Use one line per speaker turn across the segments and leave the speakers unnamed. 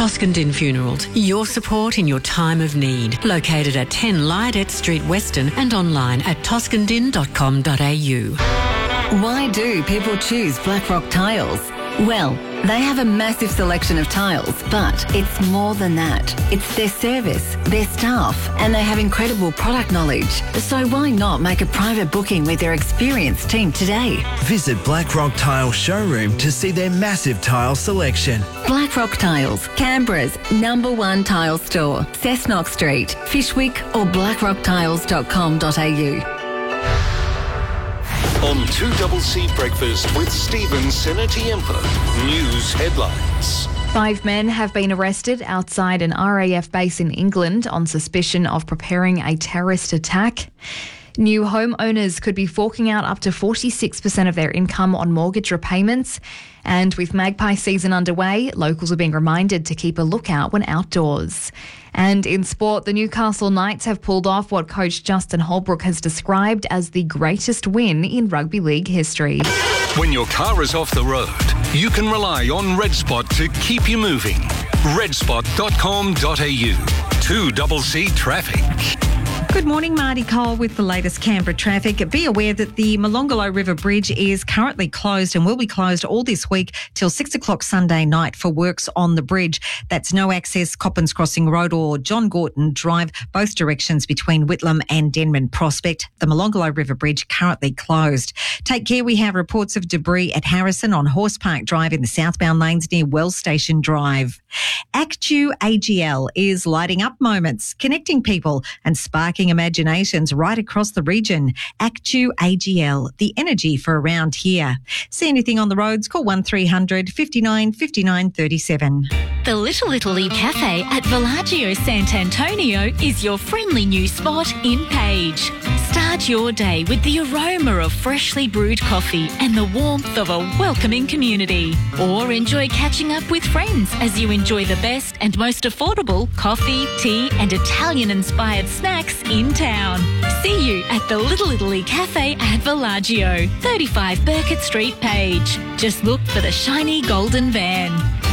Toscandin Funerals, your support in your time of need. Located at 10 Lydet Street, Weston, and online at toscandin.com.au.
Why do people choose Blackrock Tiles? Well, they have a massive selection of tiles, but it's more than that. It's their service, their staff, and they have incredible product knowledge. So why not make a private booking with their experienced team today?
Visit Blackrock Tile Showroom to see their massive tile selection.
Blackrock Tiles, Canberra's #1 tile store. Cessnock Street, Fishwick or blackrocktiles.com.au.
On 2CC Breakfast with Stephen Senatiempo. News headlines.
5 men have been arrested outside an RAF base in England on suspicion of preparing a terrorist attack. New homeowners could be forking out up to 46% of their income on mortgage repayments. And with magpie season underway, locals are being reminded to keep a lookout when outdoors. And in sport, the Newcastle Knights have pulled off what coach Justin Holbrook has described as the greatest win in rugby league history.
When your car is off the road, you can rely on RedSpot to keep you moving. redspot.com.au. 2CC Traffic.
Good morning, Marty Cole with the latest Canberra traffic. Be aware that the Molonglo River Bridge is currently closed and will be closed all this week till 6 o'clock Sunday night for works on the bridge. That's no access Coppins Crossing Road or John Gorton Drive, both directions between Whitlam and Denman Prospect. The Molonglo River Bridge currently closed. Take care, we have reports of debris at Harrison on Horse Park Drive in the southbound lanes near Wells Station Drive. Actu AGL is lighting up moments, connecting people and sparking imaginations right across the region. Actu AGL, the energy for around here. See anything on the roads? Call 1300 59 59 37.
The Little Italy Cafe at Villaggio Sant'Antonio is your friendly new spot in Page. Start your day with the aroma of freshly brewed coffee and the warmth of a welcoming community. Or enjoy catching up with friends as you enjoy the best and most affordable coffee, tea and Italian-inspired snacks in town. See you at the Little Italy Cafe at Villaggio, 35 Burkett Street, Page. Just look for the shiny golden van.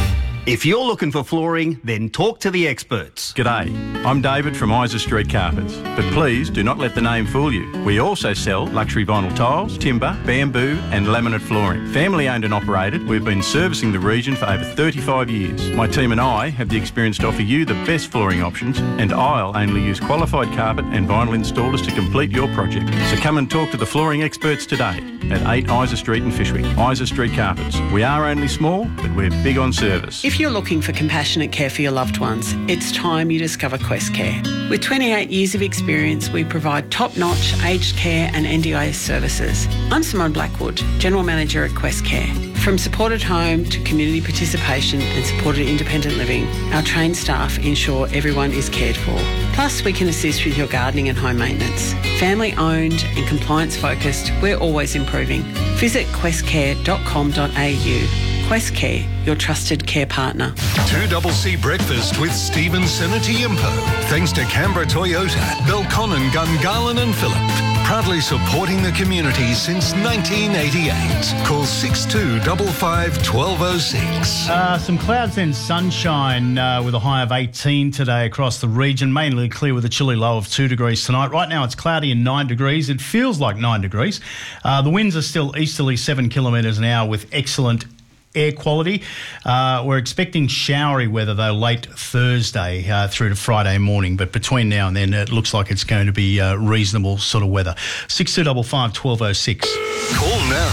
If you're looking for flooring, then talk to the experts.
G'day, I'm David from Isa Street Carpets, but please do not let the name fool you. We also sell luxury vinyl tiles, timber, bamboo and laminate flooring. Family owned and operated, we've been servicing the region for over 35 years. My team and I have the experience to offer you the best flooring options, and I'll only use qualified carpet and vinyl installers to complete your project. So come and talk to the flooring experts today at 8 Isa Street in Fishwick. Isa Street Carpets. We are only small, but we're big on service.
If you're looking for compassionate care for your loved ones, it's time you discover Quest Care. With 28 years of experience, we provide top-notch aged care and NDIS services. I'm Simone Blackwood, General Manager at Quest Care. From supported home to community participation and supported independent living, our trained staff ensure everyone is cared for. Plus, we can assist with your gardening and home maintenance. Family-owned and compliance-focused, we're always improving. Visit questcare.com.au. Quest Care, your trusted care partner.
2CC Breakfast with Stephen Senatiempo. Thanks to Canberra Toyota, Belconnen, Gungahlin and Phillip. Proudly supporting the community since 1988. Call 6255 1206.
Some clouds and sunshine with a high of 18 today across the region. Mainly clear with a chilly low of 2 degrees tonight. Right now it's cloudy and 9 degrees. It feels like 9 degrees. The winds are still easterly 7 kilometres an hour with excellent air quality. We're expecting showery weather, though, late Thursday through to Friday morning. But between now and then, it looks like it's going to be reasonable sort of weather. 6255 1206.
Call now,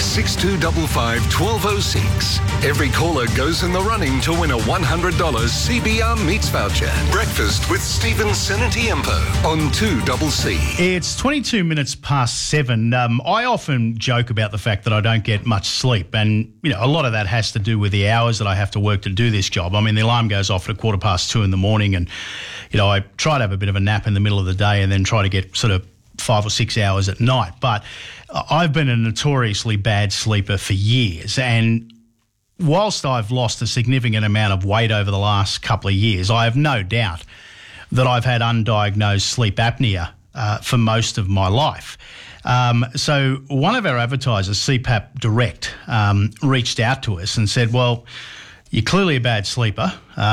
6255 1206. Every caller goes in the running to win a $100 CBR Meats voucher. Breakfast with Stephen Senatiempo on 2CC.
It's 22 minutes past 7. I often joke about the fact that I don't get much sleep, and you know, a lot of that has to do with the hours that I have to work to do this job. I mean, the alarm goes off at 2:15 in the morning, and you know, I try to have a bit of a nap in the middle of the day and then try to get sort of 5 or 6 hours at night. But I've been a notoriously bad sleeper for years, and whilst I've lost a significant amount of weight over the last couple of years, I have no doubt that I've had undiagnosed sleep apnea for most of my life. So one of our advertisers, CPAP Direct, reached out to us and said, well, you're clearly a bad sleeper.